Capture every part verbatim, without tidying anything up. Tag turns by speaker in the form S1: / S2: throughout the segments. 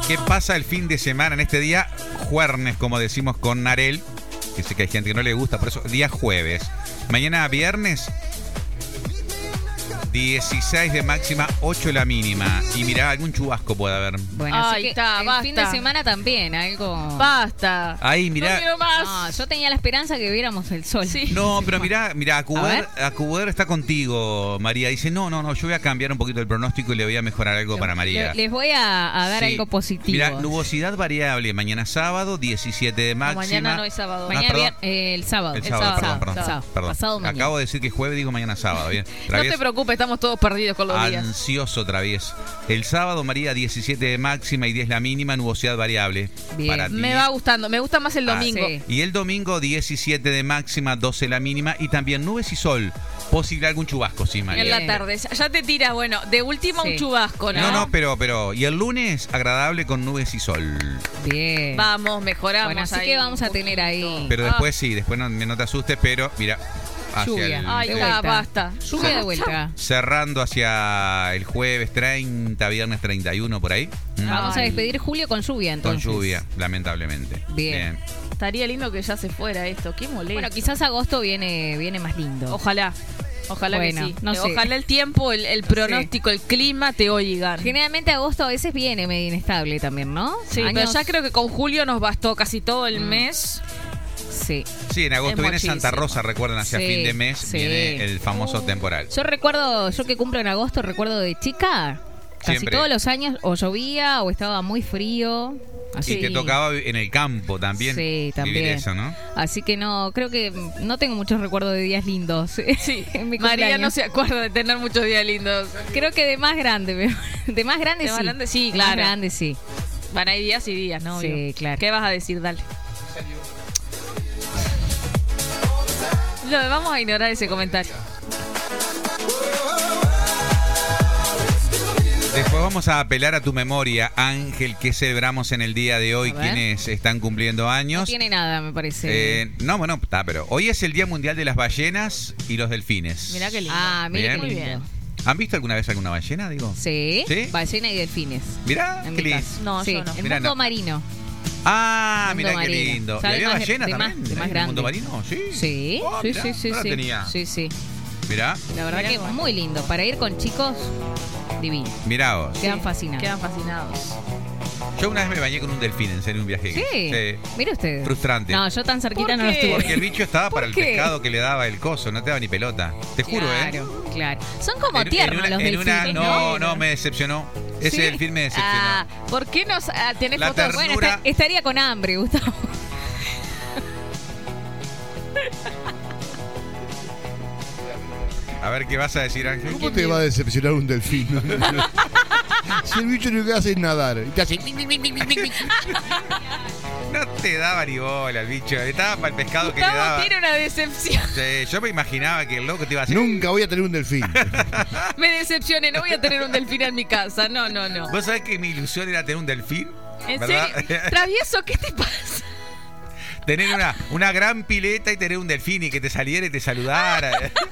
S1: ¿Qué pasa el fin de semana en este día? Juernes, como decimos con Narel, que sé que hay gente que no le gusta, por eso día jueves. Mañana viernes, dieciséis de máxima, ocho la mínima. Y mirá, algún chubasco puede haber.
S2: Bueno,
S3: Ay,
S2: así que
S3: está,
S2: el
S3: basta.
S2: fin de semana también, algo...
S3: Basta.
S1: Ahí, mirá.
S3: No quiero más.
S2: No, yo tenía la esperanza que viéramos el sol.
S3: Sí.
S1: No, pero mirá, mirá, Acuber,
S2: A
S1: Acuber está contigo, María. Dice, no, no, no, yo voy a cambiar un poquito el pronóstico y le voy a mejorar algo para María.
S2: Le- Les voy a, a dar
S1: Sí.
S2: algo positivo.
S1: Mirá, nubosidad variable, mañana sábado, diecisiete de
S3: No,
S1: máxima.
S3: mañana no es sábado.
S2: Mañana
S1: perdón.
S2: vier- eh, el sábado.
S1: El sábado,
S3: sábado,
S1: perdón, perdón,
S2: sábado.
S1: perdón.
S2: Pasado mañana.
S1: Acabo de decir que jueves, digo mañana sábado, bien.
S3: No te preocupes, estamos todos perdidos con los días.
S1: Ansioso otra vez. El sábado, María, diecisiete de máxima y diez la mínima, nubosidad variable.
S2: Bien.
S1: Para ti.
S3: Me va gustando, me gusta más el
S1: Ah,
S3: domingo.
S2: sí.
S1: Y el domingo, diecisiete de máxima, doce la mínima y también nubes y sol. Posible algún chubasco, sí, María.
S3: En la tarde. Ya- Ya te tiras, bueno, de última
S2: Sí.
S3: un chubasco, ¿no?
S1: No, no, pero, pero. Y el lunes, agradable con nubes y sol.
S2: Bien.
S3: Vamos, mejoramos.
S2: Bueno, así
S3: ahí
S2: que vamos a
S3: un
S2: tener ahí
S1: Pero
S3: Ah.
S1: después sí, después no, no te asustes, pero mira. Hacia
S2: lluvia.
S1: el-
S3: Ay,
S2: de
S3: ya,
S2: vuelta.
S3: basta.
S2: Lluvia de vuelta.
S1: cerrando hacia el jueves treinta, viernes treinta y uno por ahí. ¿Mm?
S2: Vamos a
S3: Ay.
S2: despedir julio con lluvia,
S1: Con
S2: entonces.
S1: lluvia, lamentablemente.
S2: Bien.
S3: Estaría lindo que ya se fuera esto. Qué molesto.
S2: Bueno, quizás agosto viene, viene más lindo.
S3: Ojalá. Ojalá
S2: Bueno,
S3: que sí.
S2: no
S3: Eh,
S2: sé.
S3: Ojalá el tiempo, el, el pronóstico, el clima te oigan.
S2: Generalmente agosto a veces viene medio inestable también, ¿no?
S3: Sí,
S2: Años-
S3: pero ya creo que con julio nos bastó casi todo el
S2: Mm.
S3: mes.
S2: Sí.
S1: Sí, en agosto
S3: Es
S1: viene
S3: muchísimo.
S1: Santa Rosa, recuerden, hacia
S2: Sí,
S1: fin de mes
S2: sí.
S1: viene el famoso temporal.
S2: Yo recuerdo, yo que cumplo en agosto, recuerdo de chica, casi
S1: Siempre.
S2: todos los años o llovía o estaba muy frío. Así
S1: Y te tocaba en el campo también,
S2: Sí, también.
S1: vivir eso, ¿no?
S2: Así que no, creo que no tengo muchos recuerdos de días lindos.
S3: Sí,
S2: en mi
S3: María
S2: cumpleaños.
S3: no se acuerda de tener muchos días lindos.
S2: Creo que de más grande, pero- de más grande
S3: De
S2: sí.
S3: más grande sí,
S2: De
S3: claro.
S2: Más grande sí.
S3: Van a ir días y días, ¿no?
S2: Sí,
S3: Obvio.
S2: claro.
S3: ¿Qué vas a decir? Dale. Lo, vamos a ignorar ese comentario.
S1: Después vamos a apelar a tu memoria, Ángel, que celebramos en el día de hoy,
S2: A ver.
S1: quienes están cumpliendo
S2: No
S1: años.
S2: tiene nada, me parece.
S1: Eh, no, bueno, está, pero hoy es el Día Mundial de las Ballenas y los Delfines.
S3: Mirá qué lindo.
S2: Ah, mire
S1: Bien.
S2: qué
S3: Muy
S2: lindo.
S3: bien.
S1: ¿Han visto alguna vez alguna ballena, digo?
S2: Sí,
S1: ¿Sí?
S2: ballena y delfines.
S1: Mirá,
S2: En
S1: qué
S2: mi
S1: lindo.
S2: caso.
S3: No,
S2: sí,
S3: yo no.
S2: el
S1: Mirá,
S2: mundo
S1: no.
S2: marino.
S1: Ah,
S2: Mundo
S1: mirá qué
S2: marino.
S1: lindo. ¿Y
S2: ¿Sabe
S1: había
S2: más de-
S1: ballena
S2: de más-
S1: también?
S2: de
S1: en
S2: más
S1: el
S2: grande.
S1: mundo marino? Sí.
S2: Sí,
S1: Oh,
S2: sí,
S1: mirá,
S2: sí, sí,
S1: no la
S2: sí.
S1: tenía.
S2: Sí, sí.
S1: Mirá,
S2: La verdad
S3: Mirá
S2: que
S3: qué
S2: es
S3: bueno.
S2: muy lindo. Para ir con chicos, divino.
S1: mirá vos.
S2: Quedan
S3: Sí,
S2: fascinados.
S3: Quedan fascinados.
S1: Yo una vez me bañé con un delfín en serio, un viaje.
S2: Sí. Mire usted.
S1: Frustrante.
S2: No, yo tan cerquita
S3: ¿Por
S2: no lo
S3: qué?
S2: estuve.
S1: Porque el bicho estaba
S2: ¿Por
S1: para el
S2: qué?
S1: pescado que le daba el coso, no te daba ni pelota. Te juro, ¿eh?
S2: Claro, claro. Son como
S1: En- en
S2: tiernos
S1: una-
S2: los
S1: en una-
S2: delfines,
S1: no, no, me decepcionó. Ese
S2: ¿Sí?
S1: delfín me decepcionó.
S3: Ah, ¿por qué nos ah, tenés
S1: La
S3: fotos?
S1: ternura-
S2: Bueno, esta- estaría con hambre, Gustavo.
S1: A ver qué vas a decir, Ángel.
S4: ¿Cómo te va a decepcionar un delfín? Si el bicho lo que hace es nadar y te hace...
S1: No te daba ni bola el bicho. Estaba para el pescado que le
S3: Gustavo
S1: daba.
S3: tiene una decepción.
S1: Sí, yo me imaginaba que el loco te iba a hacer.
S4: Nunca voy a tener un delfín.
S3: Me decepcioné, no voy a tener un delfín en mi casa. No, no, no.
S1: ¿Vos sabés que mi ilusión era tener un delfín?
S3: ¿En
S1: ¿verdad?
S3: serio? Travieso, ¿qué te pasa?
S1: Tener una, una gran pileta y tener un delfín y que te saliera y te saludara.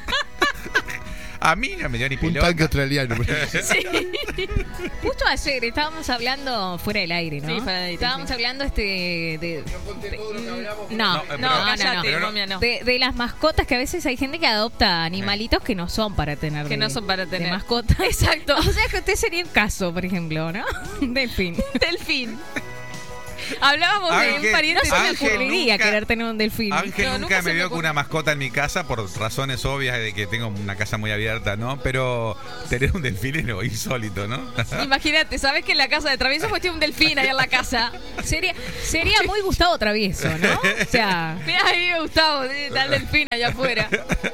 S1: A mí no me dio ni
S4: Un
S1: pelota.
S4: tanque australiano.
S3: Sí.
S2: Justo ayer estábamos hablando fuera del aire, ¿no?
S3: Sí, fuera del aire,
S2: Estábamos
S3: sí.
S2: hablando este de, de-
S1: No,
S2: no,
S1: eh,
S3: No,
S1: pero-
S3: cállate,
S1: pero no-
S3: momia, no.
S2: de, de las mascotas, que a veces hay gente que adopta animalitos que no son para tener
S3: Que
S2: de-
S3: no son para tener.
S2: de mascota.
S3: Exacto.
S2: O sea que usted sería un caso, por ejemplo, ¿no? Un delfín.
S3: Delfín. Hablábamos de
S1: Ángel,
S3: un pariente.
S2: No se me
S1: Ángel
S2: ocurriría
S1: nunca-
S2: querer tener un delfín.
S1: Ángel
S3: No,
S1: nunca,
S3: nunca se
S1: me
S3: me
S1: vio con
S3: ocurrió.
S1: una mascota en mi casa por razones obvias de que tengo una casa muy abierta, ¿no? Pero tener un delfín es lo insólito, ¿no?
S3: Imagínate, ¿sabes que en la casa de Travieso pues tiene un delfín ahí en la casa?
S2: Sería, sería muy Gustavo Travieso, ¿no? O sea,
S3: Mira ahí, Gustavo, está el delfín allá afuera.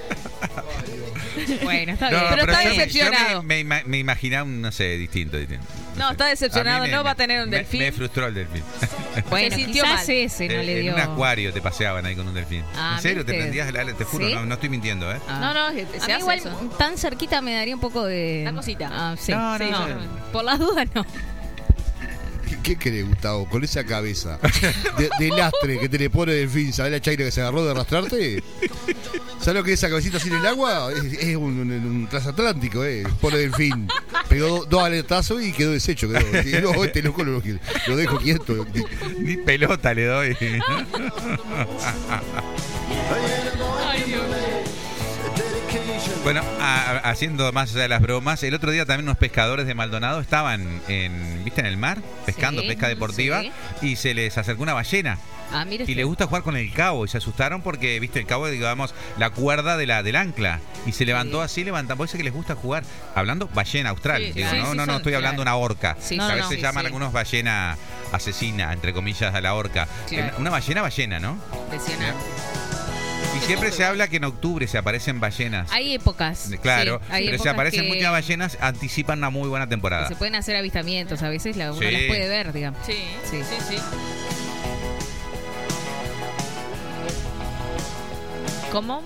S2: bueno, está
S1: No,
S2: bien.
S3: pero está
S1: yo me-
S3: decepcionado.
S1: Yo me, me, me imaginaba un, no sé, distinto. distinto.
S3: No,
S1: sé.
S3: está decepcionado,
S1: A mí
S3: no va a tener un
S1: me-
S3: delfín.
S1: Me frustró el delfín.
S2: Bueno,
S3: se sintió
S2: quizás
S3: mal.
S2: ese no
S1: Eh,
S2: le
S1: en
S2: dio.
S1: un acuario te paseaban ahí con un delfín.
S2: Ah,
S1: ¿En serio? ¿Te
S2: ¿viste?
S1: prendías el ala? Te juro,
S2: ¿Sí?
S1: no, no estoy mintiendo, ¿eh?
S2: Ah.
S3: No, no, se
S2: A
S3: hace
S2: mí igual
S3: eso.
S2: tan cerquita me daría un poco de...
S3: Una cosita.
S2: Ah, sí.
S1: No, no,
S2: Sí,
S1: no.
S2: Por las dudas no.
S4: ¿Qué, qué querés, Gustavo? Con esa cabeza de, de lastre que te le pone delfín, ¿sabés la chaira que se agarró de arrastrarte? ¿Sabés lo que es esa cabecita así en el agua? Es, es un, un- un transatlántico, ¿eh? Pone delfín. Pegó dos aletazos y quedó deshecho. Quedó. Y no, este loco lo, lo dejo quieto.
S1: Ni pelota le doy.
S3: Ay, Dios.
S1: Bueno, a- a- haciendo más allá de las bromas, el otro día también unos pescadores de Maldonado estaban en, ¿viste? En el mar, pescando,
S2: Sí,
S1: pesca deportiva,
S2: sí.
S1: y se les acercó una ballena.
S2: Ah, mire
S1: Y
S2: usted.
S1: les gusta jugar con el cabo y se asustaron porque, viste, el cabo es, digamos, la cuerda de la, del ancla. Y se levantó así, levantan. Por eso que les gusta jugar. Hablando ballena austral.
S3: Sí,
S1: digo,
S3: sí,
S1: no,
S3: sí,
S1: no, no
S3: son-
S1: estoy hablando de una orca.
S2: Sí,
S3: No,
S1: a
S3: no,
S1: veces
S3: no.
S1: llaman
S3: Sí, sí.
S1: algunos ballena asesina, entre comillas, a la orca.
S2: Claro.
S1: Una ballena, ballena, ¿no?
S2: Impresionante.
S1: Y siempre se habla que en octubre se aparecen ballenas.
S2: Hay épocas.
S1: Claro,
S2: sí, hay
S1: pero si
S2: épocas
S1: aparecen
S2: que-
S1: muchas ballenas, anticipan una muy buena
S2: que
S1: temporada.
S2: se pueden hacer avistamientos, a veces la, uno
S1: Sí.
S2: las puede ver, digamos.
S3: Sí,
S2: Sí.
S3: sí, sí.
S2: ¿Cómo?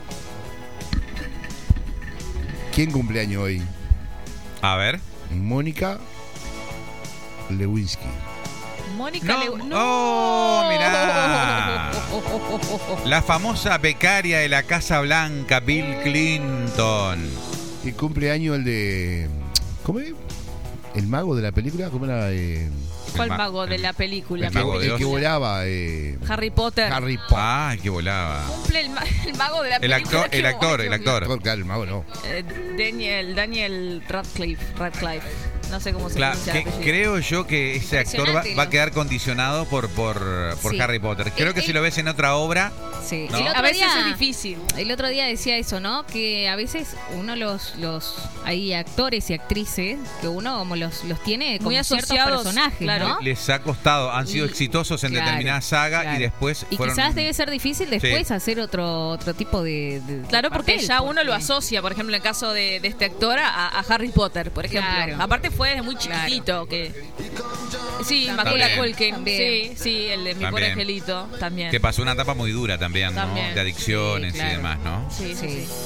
S4: ¿Quién cumpleaños hoy?
S1: A ver.
S4: Mónica Lewinsky.
S3: Mónica
S1: No,
S3: Le-
S1: oh, mirá. La famosa becaria de la Casa Blanca, Bill Clinton.
S4: Y cumpleaños el de. ¿Cómo es? ¿El mago de la película? ¿Cómo era? Eh,
S3: ¿Cuál
S1: ma-
S3: mago de la película?
S1: el mago de
S4: el que
S1: Oz.
S4: volaba. Eh,
S3: Harry Potter.
S4: Harry Potter.
S1: Ay, que volaba.
S3: Cumple el, ma- el mago de la
S1: El
S3: película.
S1: actor,
S3: que
S1: el actor,
S3: ay,
S1: el
S3: Dios mío.
S1: actor.
S4: Claro, el mago no.
S3: Eh, Daniel, Daniel Radcliffe, Radcliffe. No sé cómo se
S1: Claro,
S3: pronuncia
S1: que
S3: el apellido.
S1: creo yo que ese actor va,
S2: Impresionante,
S1: va a
S2: ¿no?
S1: quedar condicionado por, por, por
S2: Sí.
S1: Harry Potter. Creo
S2: El-
S1: que si
S2: el-
S1: lo ves en otra obra,
S2: Sí.
S1: ¿No?
S2: El
S3: A
S2: otro
S3: veces
S2: día-
S3: es difícil.
S2: El otro día decía eso, ¿no? Que a veces uno los, los hay actores y actrices que uno como los, los tiene como
S3: Muy
S2: ciertos
S3: asociados,
S2: personajes,
S3: claro.
S2: ¿no?
S1: les ha costado, han sido
S2: Y-
S1: exitosos en
S2: claro,
S1: determinada saga
S2: claro.
S1: y después
S2: Y
S1: fueron...
S2: quizás debe ser difícil después
S1: Sí.
S2: hacer otro otro tipo de, de- de
S3: Claro, porque
S2: papel,
S3: ya uno lo
S2: porque-
S3: asocia, por ejemplo, en el caso de, de este actor, a, a Harry Potter, por ejemplo.
S2: Claro.
S3: Aparte fue desde muy
S2: Claro.
S3: chiquitito que... Sí,
S2: También.
S3: Macaulay Culkin.
S2: También.
S3: Sí, sí, el de Mi
S1: También.
S3: Pobre Angelito también.
S1: Que pasó una etapa muy dura también, ¿no?
S3: También.
S1: De adicciones
S2: Sí, claro.
S1: y demás, ¿no?
S3: Sí, sí,
S2: Sí.
S3: sí.